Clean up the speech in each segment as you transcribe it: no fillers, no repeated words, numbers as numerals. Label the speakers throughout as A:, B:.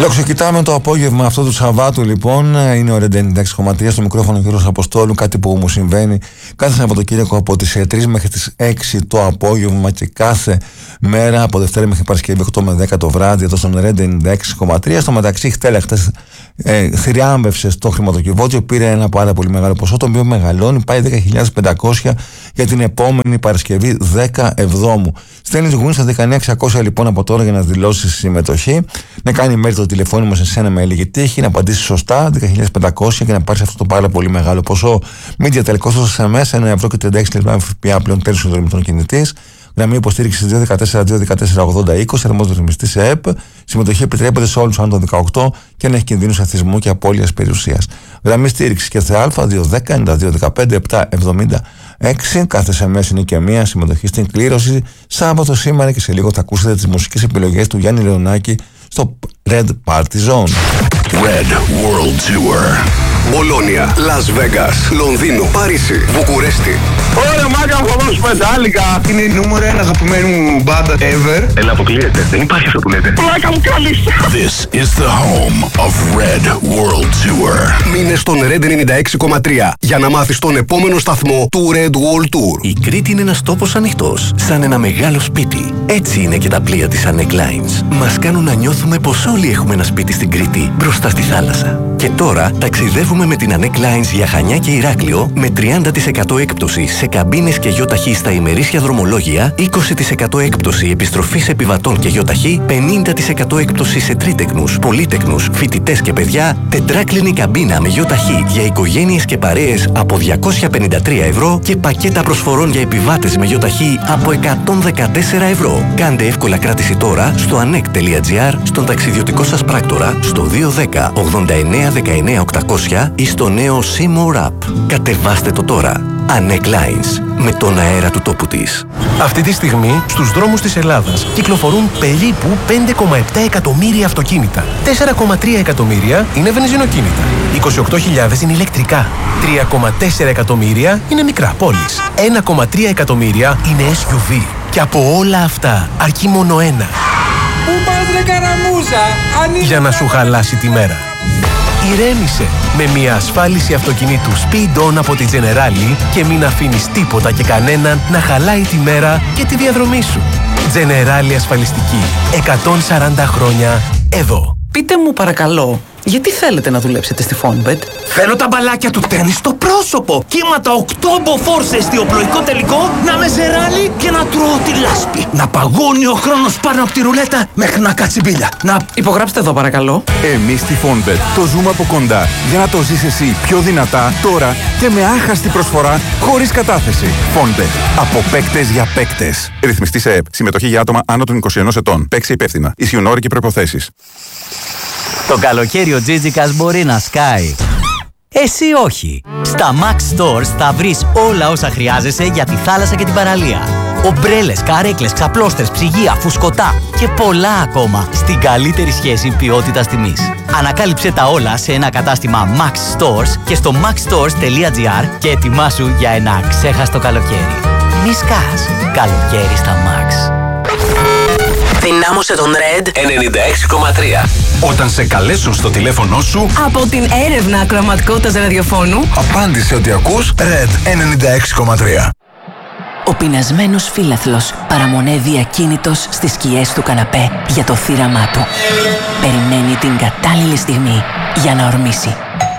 A: Ουρανοξοκοιτάμε το απόγευμα αυτό του Σαββάτου, λοιπόν. Είναι ο Red 96,3 στο μικρόφωνο Γιώργος Αποστόλου. Κάτι που μου συμβαίνει κάθε Σαββατοκύριακο από τις 3 μέχρι τις 6 το απόγευμα και κάθε μέρα από Δευτέρα μέχρι Παρασκευή 8 με 10 το βράδυ εδώ στον Red 96,3. Στο μεταξύ, χτέλα χτες θριάμβευσε στο χρηματοκιβώτιο, πήρε ένα πάρα πολύ μεγάλο ποσό, το οποίο μεγαλώνει, πάει 10.500 για την επόμενη Παρασκευή 17ου. Στέλνεις γούνι στα 19.600 λοιπόν από τώρα για να δηλώσεις συμμετοχή, να κάνει μέρη το τηλεφώνημα σε σένα με λίγη τύχη, να απαντήσεις σωστά 10.500 και να πάρεις αυτό το πάρα πολύ μεγάλο ποσό. Μην διατελικός στο SMS 1 ευρώ και 36 λεπτά ΦΠΑ πλέον τέλος συνδρομητών κινητής. Γραμμή υποστήριξη 214-214-80-20, αρμόδιος ρυθμιστής σε ΕΠ. Συμμετοχή επιτρέπεται σε όλους άνω των 18 και αν έχει κινδύνους αθλητισμού και απώλειας περιουσίας. Γραμμή στήριξη και ΘΑ 210-9215-776. Κάθε SMS είναι και μία. Συμμετοχή στην κλήρωση Σάββατο σήμερα και σε λίγο θα ακούσετε τις μουσικές επιλογές του Γιάννη Λεωνάκη στο Red Party Zone.
B: Red World Tour. Μπολόνια, Las Vegas, Λονδίνο, Παρίσι, Βουκουρέστι.
C: Ωραία, μάγκα, θα δώσουμε μετάλλικα.
D: Είναι η νούμερο 1 αγαπημένη μου μπάντα ever.
C: Έλα, αποκλείεται. Δεν υπάρχει αυτό που λέτε. Πλάκα μου κάνεις.
B: This is the home of Red World Tour. Μείνε στον Red 96,3 για να μάθεις τον επόμενο σταθμό του Red World Tour.
E: Η Κρήτη είναι ένας τόπος ανοιχτός, σαν ένα μεγάλο σπίτι. Έτσι είναι και τα πλοία της Anek Lines. Μας κάνουν να νιώθουμε πως όλοι έχουμε ένα σπίτι στην Κρήτη, μπροστά στη θάλασσα. Και τώρα ταξιδεύουμε με την Anek Lines για Χανιά και Ηράκλειο με 30% έκπτωση σε καμπίνες και γιοταχή στα ημερήσια δρομολόγια, 20% έκπτωση επιστροφής επιβατών και γιοταχή, 50% έκπτωση σε τρίτεκνους, πολύτεκνους, φοιτητές και παιδιά, τετράκλινη καμπίνα με γιοταχή για οικογένειες και παρέες από 253 ευρώ και πακέτα προσφορών για επιβάτες με γιοταχή από 114 ευρώ. Κάντε εύκολα κράτηση τώρα στο anek.gr, στον ταξιδιωτικό σας πράκτορα, στο 210 89 19 800 ή στο νέο Seymour App. Κατεβάστε το τώρα. Anek Lines. Με τον αέρα του τόπου της.
F: Αυτή τη στιγμή στους δρόμους της Ελλάδας κυκλοφορούν περίπου 5,7 εκατομμύρια αυτοκίνητα. 4,3 εκατομμύρια είναι βενζινοκίνητα. 28.000 είναι ηλεκτρικά. 3,4 εκατομμύρια είναι μικρά πόλεις. 1,3 εκατομμύρια είναι SUV. Και από όλα αυτά αρκεί μόνο ένα.
G: Πού πας ρε καραμούζα,
F: για να σου χαλάσει τη μέρα. Ηρέμησε με μια ασφάλιση αυτοκινήτου Speed On από τη Generali και μην αφήνεις τίποτα και κανέναν να χαλάει τη μέρα και τη διαδρομή σου. Generali ασφαλιστική. 140 χρόνια εδώ.
H: Πείτε μου παρακαλώ, γιατί θέλετε να δουλέψετε στη Fonbet?
I: Θέλω τα μπαλάκια του τέννις στο πρόσωπο. Κύματα 8 μποφόρ σε εστιοπλοϊκό τελικό, να με ζεράνει και να τρώω τη λάσπη. Να παγώνει ο χρόνος πάνω από τη ρουλέτα μέχρι να κάτσει μπίλια. Να
H: υπογράψτε εδώ παρακαλώ.
J: Εμείς στη Fonbet το ζούμε από κοντά για να το ζεις εσύ πιο δυνατά τώρα και με άχαστη προσφορά χωρίς κατάθεση. Fonbet. Από παίκτες για παίκτες. Ρυθμιστή σε ΕΠ. Συμμετοχή για άτομα άνω των 21 ετών. Παίξε υπεύθυνα. Ισχύουν όροι και προϋποθέσεις.
K: Το καλοκαίρι ο Τζίτζικας μπορεί να σκάει. Εσύ όχι. Στα Max Stores θα βρεις όλα όσα χρειάζεσαι για τη θάλασσα και την παραλία. Ομπρέλες, καρέκλες, ξαπλώστρες, ψυγεία, φουσκωτά και πολλά ακόμα στην καλύτερη σχέση ποιότητας-τιμής. Ανακάλυψε τα όλα σε ένα κατάστημα Max Stores και στο maxstores.gr και ετοιμάσου για ένα ξέχαστο καλοκαίρι. Μη σκάς. Καλοκαίρι στα Max.
L: Δυνάμωσε τον Red
B: 96,3.
M: Όταν σε καλέσουν στο τηλέφωνο σου
L: από την έρευνα ακροαματικότητας ραδιοφώνου,
B: απάντησε ότι ακούς Red 96,3.
L: Ο πεινασμένος φίλαθλος παραμονεύει ακίνητος στις σκιές του καναπέ για το θύραμά του. Περιμένει την κατάλληλη στιγμή για να ορμήσει.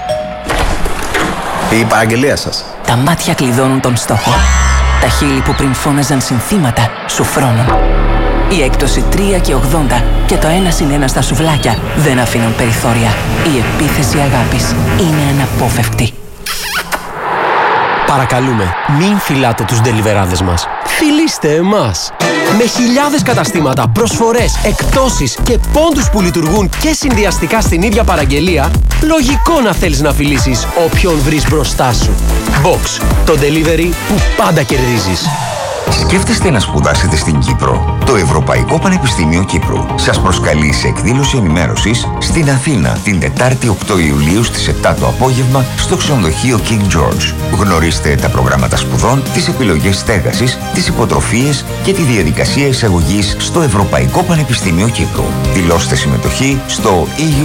N: Η παραγγελία σας.
L: Τα μάτια κλειδώνουν τον στόχο. Τα χείλη που πριν φώναζαν συνθήματα σου φρώνουν. Η έκπτωση 3 και 80 και το 1+1 στα σουβλάκια δεν αφήνουν περιθώρια. Η επίθεση αγάπης είναι αναπόφευκτη.
O: Παρακαλούμε, μην φυλάτε τους ντελιβεράδες μας. Φιλήστε εμάς. Με χιλιάδες καταστήματα, προσφορές, εκπτώσεις και πόντους που λειτουργούν και συνδυαστικά στην ίδια παραγγελία, λογικό να θέλεις να φιλήσεις όποιον βρεις μπροστά σου. Box, το delivery που πάντα κερδίζεις.
N: Σκέφτεστε να σπουδάσετε στην Κύπρο? Το Ευρωπαϊκό Πανεπιστήμιο Κύπρου σας προσκαλεί σε εκδήλωση ενημέρωσης στην Αθήνα την Τετάρτη 8 Ιουλίου στις 7 το απόγευμα στο ξενοδοχείο King George. Γνωρίστε τα προγράμματα σπουδών, τις επιλογές στέγασης, τις υποτροφίες και τη διαδικασία εισαγωγής στο Ευρωπαϊκό Πανεπιστήμιο Κύπρου. Δηλώστε συμμετοχή στο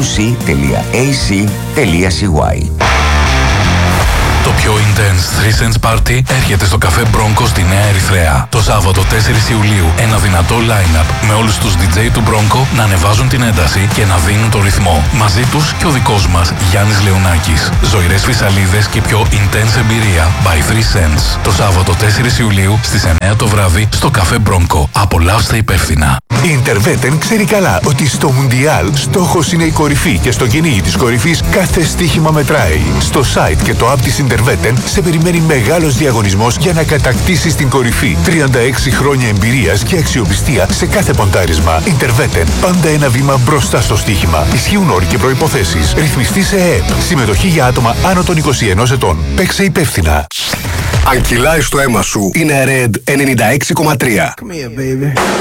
N: euc.ac.cy.
P: Το πιο intense 3 Cents Party έρχεται στο καφέ Bronco στη Νέα Ερυθρέα. Το Σάββατο 4 Ιουλίου ένα δυνατό line-up με όλους τους DJ του Bronco να ανεβάζουν την ένταση και να δίνουν το ρυθμό. Μαζί τους και ο δικός μας Γιάννης Λεωνάκης. Ζωηρές φυσαλίδες και πιο intense εμπειρία by 3 Cents. Το Σάββατο 4 Ιουλίου στις 9 το βράδυ στο καφέ Bronco. Απολαύστε υπεύθυνα.
Q: Η Interveten ξέρει καλά ότι στο Μουντιάλ στόχος είναι η κορυφή και στο κυνήγι της κορυφής κάθε στοίχημα μετράει. Στο site και το app της Interveten σε περιμένει μεγάλος διαγωνισμός για να κατακτήσεις την κορυφή. 36 χρόνια εμπειρίας και αξιοπιστία σε κάθε ποντάρισμα. Interveten. Πάντα ένα βήμα μπροστά στο στοίχημα. Ισχύουν όροι και προϋποθέσεις. Ρυθμιστή σε ΕΕΠ. Συμμετοχή για άτομα άνω των 21 ετών. Παίξε υπεύθυνα.
B: Αν κυλάει στο αίμα σου, είναι Red 96,3.